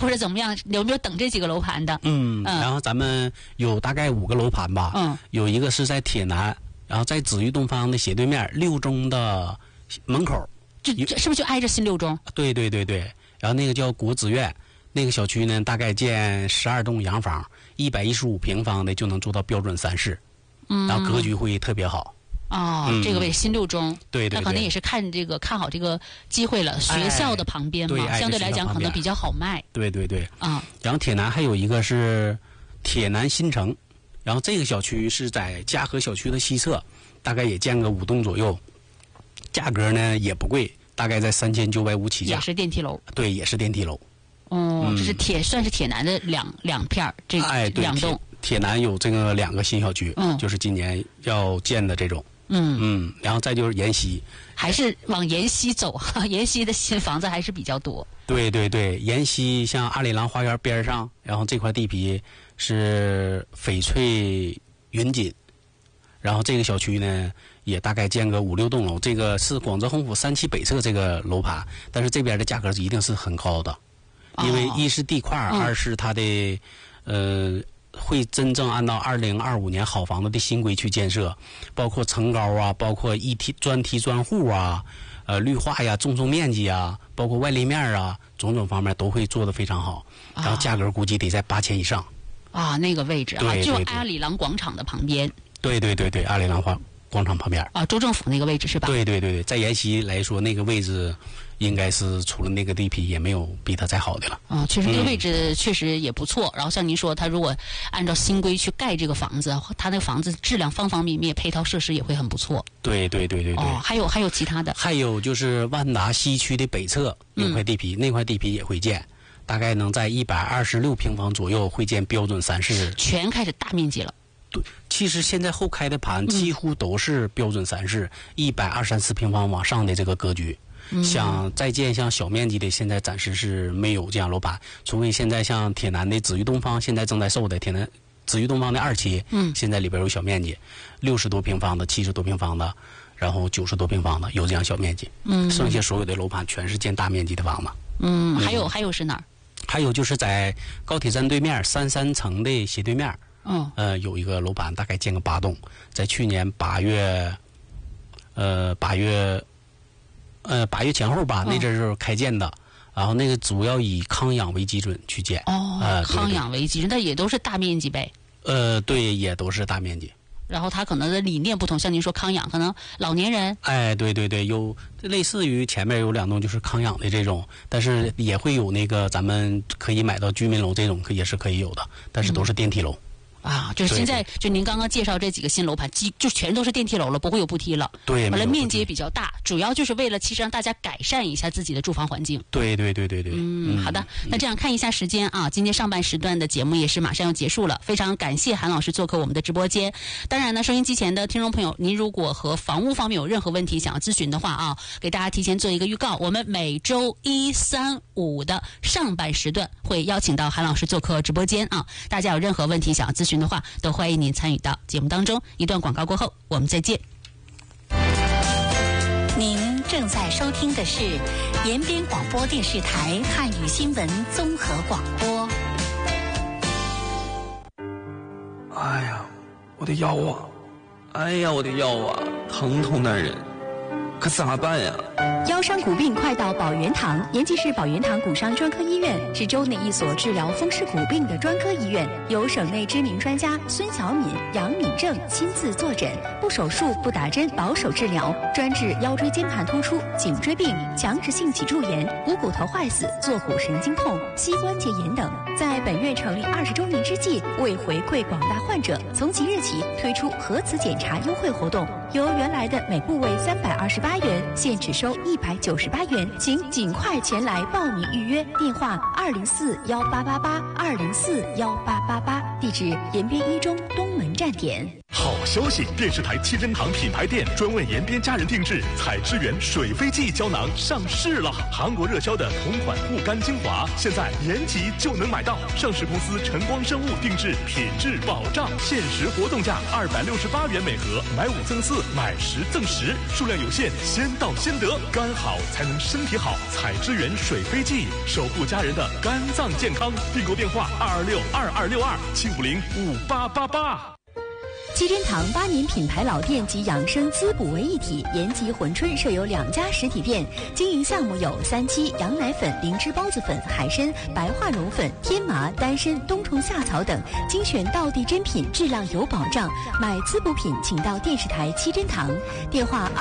者怎么样？有没有等这几个楼盘的？ 然后咱们有大概5个楼盘吧。有一个是在铁南，然后在紫玉东方的斜对面六中的门口。 这是不是就挨着新六中？ 对。然后那个叫国子院，那个小区呢，大概建12栋洋房，115平方的就能做到标准3室。然后格局会特别好。 这个位新六中， 对， 那可能也是看好这个机会了。学校的旁边嘛，相对来讲可能比较好卖。 对。然后铁南还有一个是铁南新城，然后这个小区是在嘉禾小区的西侧，大概也建个5栋左右，价格呢也不贵，大概在3950起价。 也是电梯楼。 对，也是电梯楼。 这是算是铁南的两片，这2栋。 铁南有这个2个新小区，就是今年要建的这种。然后再就是延禧， 还是往延禧走哈，延禧的新房子还是比较多。 对，延禧像阿里郎花园边上，然后这块地皮是翡翠云锦，然后这个小区呢也大概建个5、6栋楼，这个是广泽宏府3期北侧这个楼盘，但是这边的价格一定是很高的，因为一是地块，二是它的会真正按照2025年好房子的新规去建设，包括层高啊，包括专梯专户啊，绿化呀，种种面积啊，包括外立面啊，种种方面都会做得非常好，然后价格估计得在8000以上。 那个位置就阿里郎广场的旁边。对， 阿里郎广场旁边。 州政府那个位置是吧？ 对，在延禧来说，那个位置应该是除了那个地皮也没有比它再好的了。 确实那个位置确实也不错。然后像您说，他如果按照新规去盖这个房子，他那个房子质量方方面面，配套设施也会很不错。 对。 还有其他的。 还有就是万达西区的北侧有块地皮，那块地皮也会建，大概能在126平方左右会建标准3室。 全开始大面积了。 对，其实现在后开的盘几乎都是标准3室，123、4平方往上的这个格局。想再建像小面积的，现在暂时是没有这样楼盘，除非现在像铁南的紫玉东方，现在正在售的铁南紫玉东方的2期，现在里边有小面积，60多平方的、70多平方的，然后90多平方的，有这样小面积。剩下所有的楼盘全是建大面积的房子。 还有是哪儿？ 还有就是在高铁站对面33层的斜对面。有一个楼盘，大概建个8栋，在去年8月前后吧，那阵儿开建的。然后那个主要以康养为基准去建。 康养为基准，那也都是大面积呗。 对，也都是大面积。 然后它可能的理念不同，像您说康养，可能老年人。 对，有类似于前面有2栋就是康养的这种，但是也会有那个咱们可以买到居民楼这种，也是可以有的，但是都是电梯楼。 就是现在就您刚刚介绍这几个新楼盘，就全都是电梯楼了，不会有步梯了。 对， 完了面积也比较大，主要就是为了其实让大家改善一下自己的住房环境。 对。 好的，那这样看一下时间啊，今天上半时段的节目也是马上要结束了，非常感谢韩老师做客我们的直播间。当然呢，收音机前的听众朋友，您如果和房屋方面有任何问题想要咨询的话给大家提前做一个预告，我们每周1、3、5的上半时段会邀请到韩老师做客直播间大家有任何问题想要咨询的话，都欢迎您参与到节目当中。一段广告过后，我们再见。 您正在收听的是延边广播电视台汉语新闻综合广播。 哎呀，我的腰啊！哎呀，我的腰啊，疼痛难忍，可咋办呀？ 腰伤骨病快到保元堂，延吉市保元堂骨伤专科医院是州内一所治疗风湿骨病的专科医院，由省内知名专家孙小敏、杨敏正亲自坐诊，不手术、不打针，保守治疗，专治腰椎间盘突出、颈椎病、强直性脊柱炎、股骨头坏死、坐骨神经痛、膝关节炎等。在本院成立20周年之际，为回馈广大患者，从即日起推出核磁检查优惠活动，由原来的每部位328元，现只收198元，请尽快前来报名预约。电话2041888，2041888，地址延边一中东门站点。 好消息！电视台七珍堂品牌店专为延边家人定制采之源水飞记胶囊上市了。韩国热销的同款护肝精华，现在延吉就能买到。上市公司晨光生物定制，品质保障，限时活动价268元每盒，买5赠4，买10赠10，数量有限，先到先得。肝好才能身体好，采之源水飞记，守护家人的肝脏健康。订购电话2262262，7505888。 七珍堂8年品牌老店及养生滋补为一体，延吉珲春设有2家实体店，经营项目有3七羊奶粉、灵芝孢子粉、海参、白化绒粉、天麻、丹参、冬虫夏草等，精选道地珍品，质量有保障。买滋补品请到电视台七珍堂，电话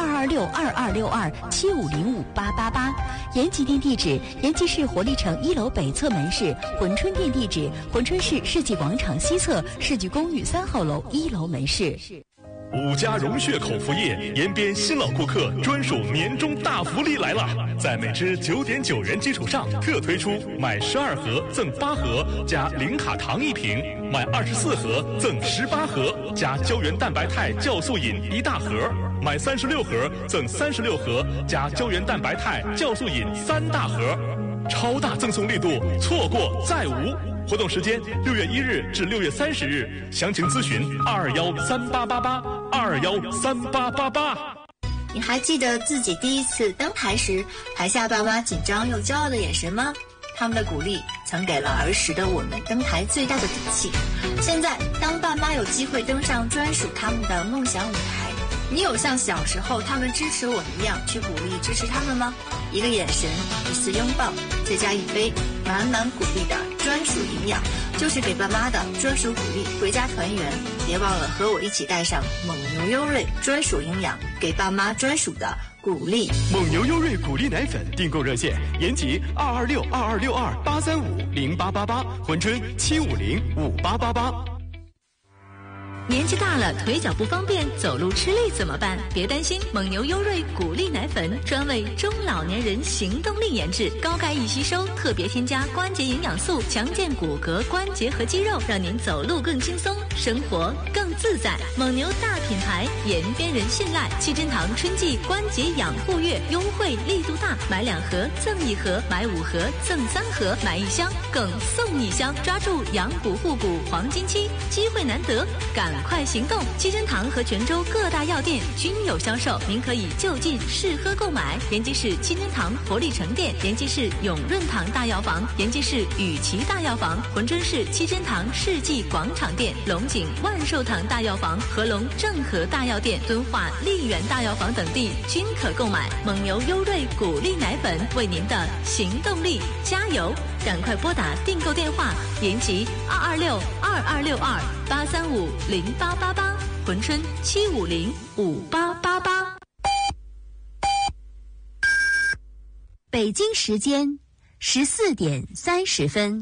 2262262，7505888。延吉店地址：延吉市活力城1楼北侧门市；珲春店地址：珲春市世纪广场西侧世纪公寓3号楼1楼门市。 5家融血口服液，延边新老顾客专属年终大福利来了！在每支9.9元基础上，特推出买12盒赠8盒加零卡糖1瓶，买24盒赠18盒加胶原蛋白肽酵素饮1大盒，买36盒赠36盒加胶原蛋白肽酵素饮3大盒，超大赠送力度，错过再无。活动时间6月1日至6月30日，详情咨询2213888，2213888。 你还记得自己第一次登台时，台下爸妈紧张又骄傲的眼神吗？他们的鼓励曾给了儿时的我们登台最大的底气。现在，当爸妈有机会登上专属他们的梦想舞台，你有像小时候他们支持我一样去鼓励支持他们吗？一个眼神，一次拥抱，再加一杯满满鼓励的专属营养，就是给爸妈的专属鼓励，回家团圆。别忘了和我一起带上蒙牛优瑞专属营养，给爸妈专属的鼓励。 蒙牛优瑞鼓励奶粉订购热线：延吉226226283508888，珲春7505888。 年纪大了，腿脚不方便，走路吃力怎么办？别担心，蒙牛优瑞鼓励奶粉专为中老年人行动力研制，高钙易吸收，特别添加关节营养素，强健骨骼、关节和肌肉，让您走路更轻松，生活更自在。蒙牛大品牌，延边人信赖。七珍堂春季关节养护月优惠力度大，买2盒赠1盒，买5盒赠3盒，买1箱更送1箱，抓住养骨护骨黄金期，机会难得，赶快行动！七珍堂和泉州各大药店均有销售，您可以就近试喝购买。延吉市七珍堂活力城店，延吉市永润堂大药房，延吉市雨琦大药房，珲春市七珍堂世纪广场店，龙井万寿堂大药房、合龙正和大药店、敦化丽园大药房等地均可购买。蒙牛优瑞鼓励奶粉，为您的行动力加油！赶快拨打订购电话：延吉226226283508888，珲春7505888。 北京时间14点30分。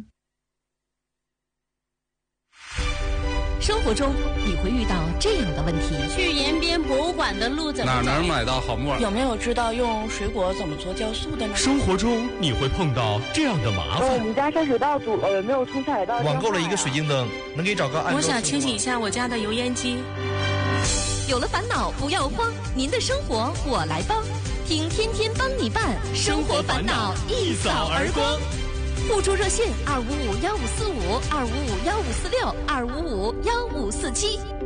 生活中你会遇到这样的问题： 去延边博物馆的路怎么走？ 哪能买到好木耳？ 有没有知道用水果怎么做酵素的呢？ 生活中你会碰到这样的麻烦。 我们家山水道堵了，有没有冲下水道？ 网购了一个水晶灯，能给找个按。 我想清洗一下我家的油烟机。 有了烦恼不要慌，您的生活我来帮，听天天帮你办，生活烦恼一扫而光。互助热线2551545，2551546，2551547。